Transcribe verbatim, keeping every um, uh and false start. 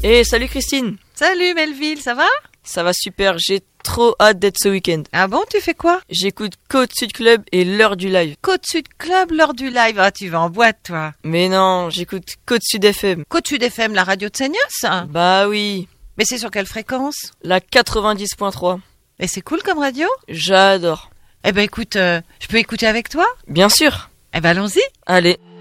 Eh, hey, salut Christine. Salut Melville, ça va? Ça va super, j'ai trop hâte d'être ce week-end. Ah bon, tu fais quoi? J'écoute Côte Sud Club et l'heure du live. Côte Sud Club, l'heure du live. Ah, tu vas en boîte, toi. Mais non, j'écoute Côte Sud F M. Côte Sud F M, la radio de Seignos? Bah oui. Mais c'est sur quelle fréquence? La quatre-vingt-dix point trois. Et c'est cool comme radio? J'adore. Eh ben écoute, euh, je peux écouter avec toi? Bien sûr. Eh ben allons-y. Allez.